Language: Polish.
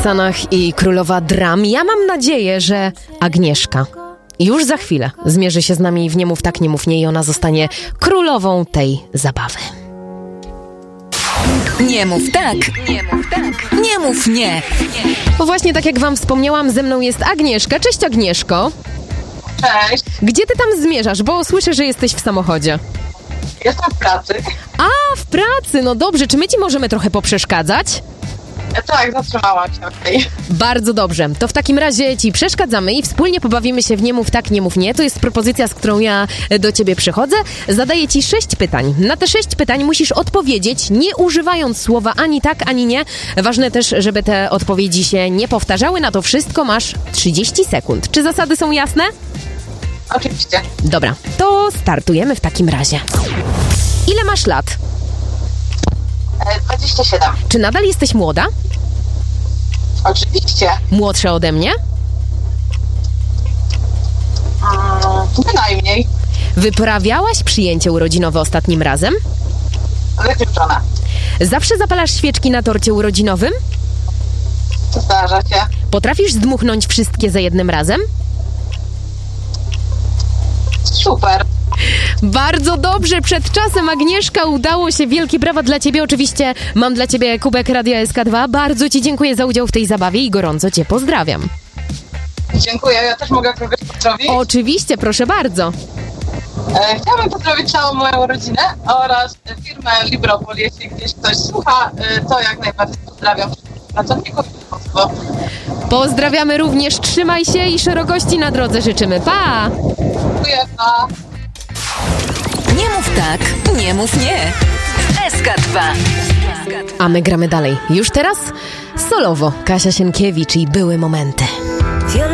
Stanach i królowa dram. Ja mam nadzieję, że Agnieszka już za chwilę zmierzy się z nami w Nie mów tak, nie mów nie i ona zostanie królową tej zabawy. Nie mów tak, nie mów tak, nie mów nie. Bo właśnie tak jak wam wspomniałam, ze mną jest Agnieszka. Cześć Agnieszko. Cześć, Gdzie ty tam zmierzasz? Bo słyszę, że jesteś w samochodzie. jestem w pracy. A, w pracy, no dobrze. Czy my ci możemy trochę poprzeszkadzać? Tak, zatrzymałam się, okej. Bardzo dobrze. To w takim razie ci przeszkadzamy i wspólnie pobawimy się w Nie mów tak, nie mów nie. To jest propozycja, z którą ja do ciebie przychodzę. Zadaję ci 6 pytań. Na te 6 pytań musisz odpowiedzieć, nie używając słowa ani tak, ani nie. Ważne też, żeby te odpowiedzi się nie powtarzały. Na to wszystko masz 30 sekund. Czy zasady są jasne? Oczywiście. Dobra, to startujemy w takim razie. Ile masz lat? 27. Czy nadal jesteś młoda? Oczywiście. Młodsza ode mnie? Bynajmniej. Wyprawiałaś przyjęcie urodzinowe ostatnim razem? Wykluczona. Zawsze zapalasz świeczki na torcie urodzinowym? Zdarza się. Potrafisz zdmuchnąć wszystkie za jednym razem? Super. Bardzo dobrze, przed czasem Agnieszka, udało się, wielkie brawa dla ciebie. Oczywiście mam dla ciebie kubek Radia SK2. Bardzo ci dziękuję za udział w tej zabawie i gorąco cię pozdrawiam. Dziękuję. Ja też mogę kogoś pozdrowić. Oczywiście, proszę bardzo. Chciałabym pozdrowić całą moją rodzinę oraz firmę Libropol. Jeśli gdzieś ktoś słucha, to jak najbardziej pozdrawiam wszystkich pracowników i państwo. Pozdrawiamy również, trzymaj się i szerokości na drodze życzymy. Pa! Dziękuję, pa. Nie mów tak, nie mów nie. SK2. A my gramy dalej. Już teraz solowo Kasia Sienkiewicz i Były momenty.